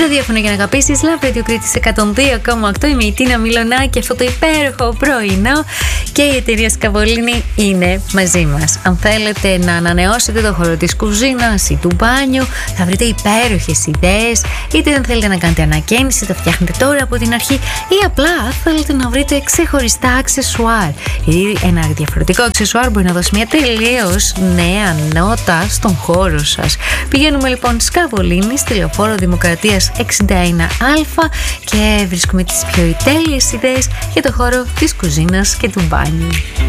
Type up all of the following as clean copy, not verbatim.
Ραδιόφωνο για να αγαπήσεις, Love Radio Κρήτης 102,8. Είμαι η Τίνα Μιλονάκη, αυτό το υπέροχο πρωινό, και η εταιρεία Σκαβολίνη είναι μαζί μας. Αν θέλετε να ανανεώσετε το χώρο της κουζίνας ή του μπάνιου, θα βρείτε υπέροχες ιδέες. Είτε αν θέλετε να κάνετε ανακαίνιση, το φτιάχνετε τώρα από την αρχή, ή απλά θέλετε να βρείτε ξεχωριστά αξεσουάρ ή ένα διαφορετικό αξεσουάρ μπορεί να δώσει μια τελείως νέα νότα στον χώρο σας. Πηγαίνουμε λοιπόν Σκαβολίνη στη Λεωφόρο Δημοκρατίας 61Α και βρίσκουμε τις πιο τέλειες ιδέες για το χώρο της κουζίνας και του μπάνιου.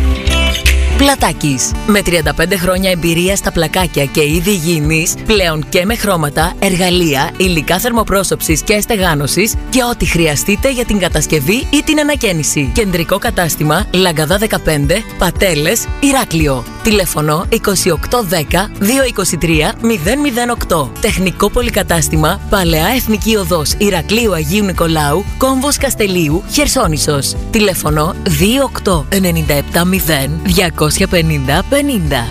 Πλατάκης. Με 35 χρόνια εμπειρία στα πλακάκια και είδη υγιεινής, πλέον και με χρώματα, εργαλεία, υλικά θερμοπρόσωψης και στεγάνωσης και ό,τι χρειαστείτε για την κατασκευή ή την ανακαίνιση. Κεντρικό κατάστημα Λαγκαδά 15, Πατέλες, Ηράκλειο. Τηλέφωνο 2810 223 008. Τεχνικό πολυκατάστημα Παλαιά Εθνική Οδός Ηρακλείου Αγίου Νικολάου, Κόμβος Καστελίου, Χερσόνησος. Τηλέφωνο 28970 250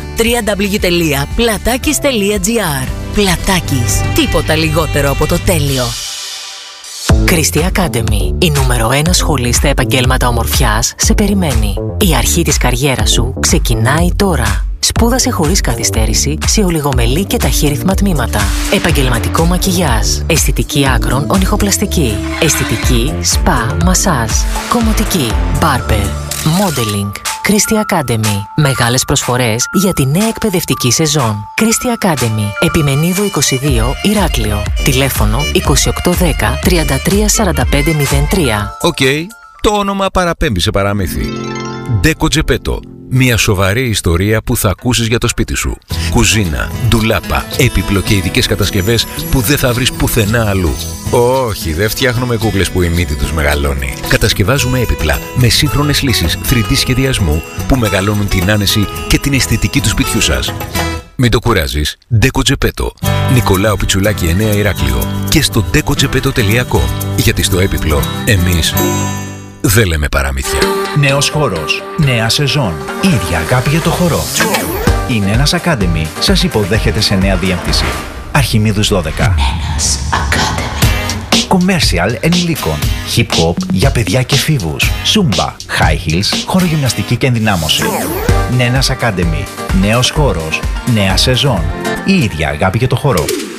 www.platakis.gr. Πλατάκης. Τίποτα λιγότερο από το τέλειο. Christy Academy, η νούμερο 1 σχολή στα επαγγέλματα ομορφιάς, σε περιμένει. Η αρχή της καριέρας σου ξεκινάει τώρα. Σπούδασε χωρίς καθυστέρηση σε ολιγομελή και ταχύρυθμα τμήματα. Επαγγελματικό μακιγιάζ, αισθητική άκρων ονυχοπλαστική, αισθητική, σπα, μασάζ, κομμωτική, μπάρμπερ, modeling. Christy Academy. Μεγάλες προσφορές για τη νέα εκπαιδευτική σεζόν. Christy Academy. Επιμενίδου 22, Ηράκλειο. Τηλέφωνο 2810 334503. Οκ, το όνομα παραπέμπει σε παραμύθι. Deco Geppetto. Μια σοβαρή ιστορία που θα ακούσεις για το σπίτι σου. Κουζίνα, ντουλάπα, έπιπλο και ειδικές κατασκευές που δεν θα βρεις πουθενά αλλού. Όχι, δεν φτιάχνουμε κούκλες που η μύτη τους μεγαλώνει. Κατασκευάζουμε έπιπλα με σύγχρονες λύσεις 3D σχεδιασμού που μεγαλώνουν την άνεση και την αισθητική του σπιτιού σας. Μην το κουράζεις. Deco Geppetto. Νικολάου Πιτσουλάκη 9 Ηράκλειο. Και στο decogeppetto.com. Γιατί στο έπιπλο εμείς δεν λέμε παραμύθια. Νέος χώρος, νέα σεζόν, ίδια αγάπη για το χορό. Η Νένας Academy σας υποδέχεται σε νέα διεύθυνση. Αρχιμίδους 12. Νένας Academy. Commercial ενηλίκων, hip hop για παιδιά και φίβους, zumba, high heels, χορογυμναστική και ενδυνάμωση. Νένας Academy, νέος χώρος, νέα σεζόν, η ίδια αγάπη για το χορό.